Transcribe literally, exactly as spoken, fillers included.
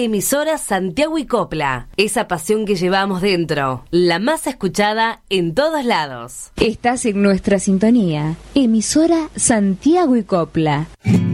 Emisora Santiago y Copla. Esa pasión que llevamos dentro. La más escuchada en todos lados. Estás en nuestra sintonía. Emisora Santiago y Copla.